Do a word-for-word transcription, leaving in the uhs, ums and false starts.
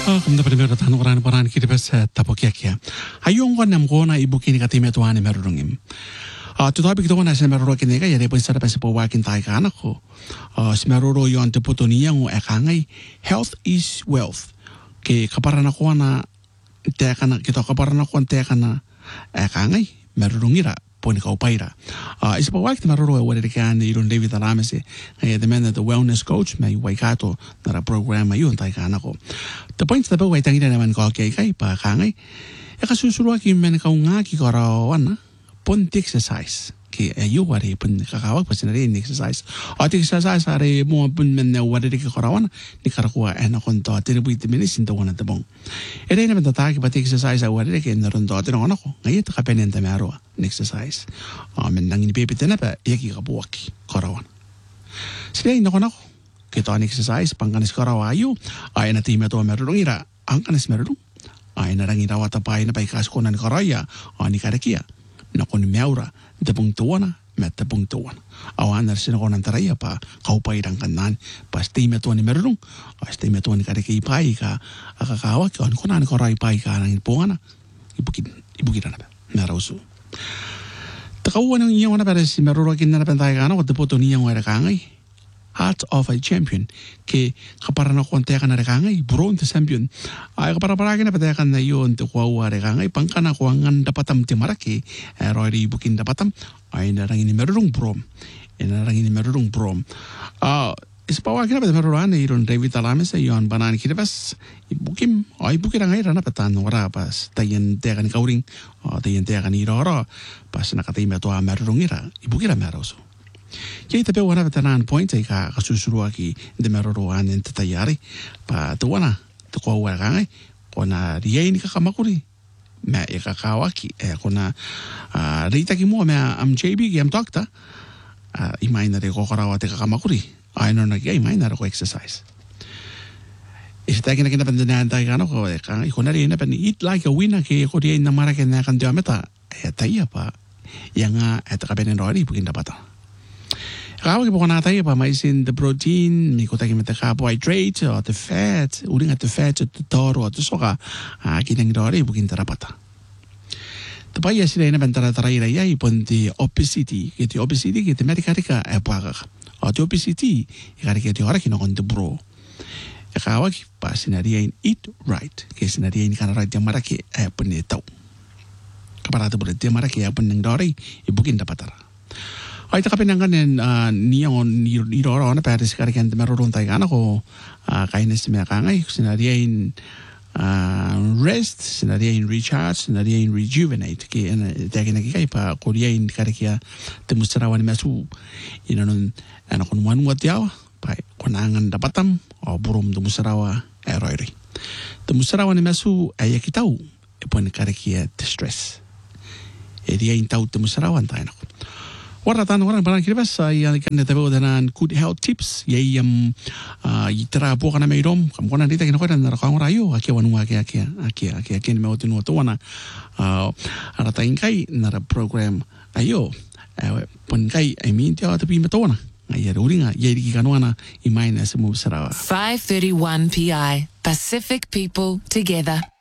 Kamda primero tano koran paran kiri bes tapokia kia. Ayong kon nam kona ibu kini katime tuane merurungim. Ah tu tapi kita kona semeruro kini kaya depon sada pesi po wakin tai kana ko. Ah semeruro yon te putonia ngo ekangai health is wealth. Ke kaparana kona te kana kita kaparana kona te kana ekangai merurungira poni kau paira. Uh, is pa wakti maroro e wale kan iron David Aramese e the man the wellness coach mai waikato na ra program ayu tai kana ko. The point the way tangi na man ko ke kai pa kangai e ka susuru ki men ka unga ki ko ra wana pon exercise ki ayu wari pon ka ka wa pasina re exercise. O exercise are mo pon men ne wale ki ko ra wana ni kar ko e na kon to te bu te menisin to wana te bon. E re na men ta ki pa exercise a wale ki na ron to te wana ko ngai te ka penen te maro exercise. Ah, men nangini pepe tena pa yaki ka buaki karawan. Sila ina ko na ko. Kita an exercise pangkanis karawa ayu. Ay na time to merulung ira. Ang kanis merulung. Ay na rangira wata pa na pa ikas ko na karaya. Ani karakia. Na ko ni meura. Dapong tuwana. Met dapong tuwana. Awan na sina ko ng taraya pa. Kaupa irang kanan. Pa time to ni merulung. Ay time to ni karaki ipai ka. Akakawa ko. Ano ko na karay ipai ka. Nang ipunga na. Ibukin. Ibukin na ba. Narauso. Takawan ng iyong na para si Marurokin na napantay ka na o depoto niyang wala kangay. Heart of a champion. Ke kapara na konti ka na rekangay. Bronze champion. Ay kapara paragi na patay ka na yun. Tukwa wala kangay. Pangka na kuwangan dapatam timaraki. Roy ribukin dapatam. Ay narangin ni Marurong Brom. Ay narangin ni Marurong Brom. Ah... Ispawa kina pada meruran iron David Aramese yon banan kira pas ibukim ay ibukim ang ira na patan ora pas tayen te kan kauring tayen te kan iroro pas nakatay meto a merurong ira ibukim meroso kaya tape wana patanan point ay ka kasusuru aki de meruruan en tatayari pa tuwana tukwa wala kangay kona riyain ka kamakuri me ikakawaki eh kona rita ki mo me am J B ki am dokta imay na rin ko karawa te kakamakuri ay no nagay may naro ko exercise. Is tayo na kinapandanan tayo kano ko eh kang iko na rin na pan eat like a winner kay ko diyan na mara kaya kan diameta eh tayo pa yang nga et kabenin rori bukin dapat. Kalau kita bukan tayo pa may sin the protein may ko tayo mata carbohydrate or the fat uling at the fat at the toro at the soka ah kinang rori bukin dapat. Tapos ya sila na bantara taray raya ipon di obesity kiti obesity kiti medikarika eh puaga o di obesity ikari kiti ora kinokon de bro ikawa ki pa sinariya in eat right kaya sinariya in kana right yung maraki eh punitaw kaparado bro di maraki eh punang dori ibukin dapatara ay takapinangan yan niyang niroro na pera sikari kaya marurong tayo kana ko kaya na simakangay sinariya in Uh, rest, sinariya in recharge, sinariya in rejuvenate. Kaya tayo nagkikay pa, Korea in karikia temusarawan masu. Inanon, ano kung manuat yaw, pa kunangan dapatam, o burom temusarawa, eroiri. Temusarawan masu, ayakitaw, ipon karikia te stress. E dia in tau temusarawan tayo nako. Wala tan orang barang kiribas ay kan natabaw danan good health tips yay um itara po kana mayrom kam kona dita kinako na rakang rayo aki wanu aki aki aki aki aki ni mawtin wato wana ara tain kai na program ayo pon kai I mean dia tapi matona ay ruringa yay di kanwana imay na sa mo sarawa five thirty-one P I Pacific people together.